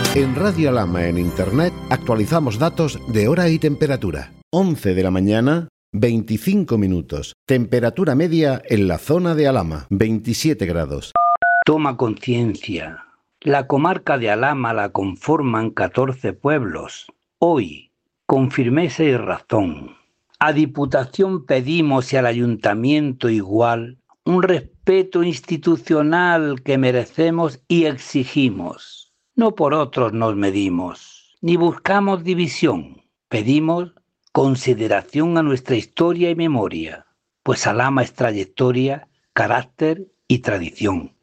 En Radio Alhama en Internet actualizamos datos de hora y temperatura. 11 de la mañana, 25 minutos. Temperatura media en la zona de Alhama, 27 grados. Toma conciencia. La comarca de Alhama la conforman 14 pueblos. Hoy, con firmeza y razón, a Diputación pedimos y al Ayuntamiento igual un respeto institucional que merecemos y exigimos. No por otros nos medimos, ni buscamos división. Pedimos consideración a nuestra historia y memoria, pues Alhama es trayectoria, carácter y tradición.